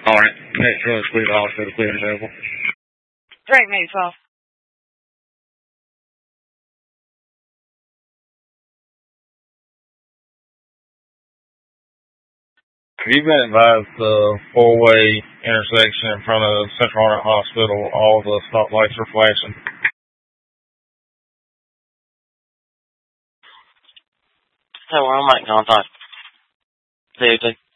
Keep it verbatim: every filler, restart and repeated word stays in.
Alright, next road, Sweet Hospital, clear and available. Drake me, twelve. You've been advised the four-way intersection in front of Central Arnold Hospital, all the stoplights are flashing. Hey, well, I'm making contact. C A T.